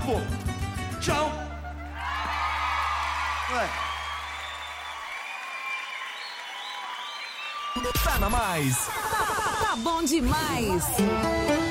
favor. Tchau. Ué. Tá na mais. Tá bom demais.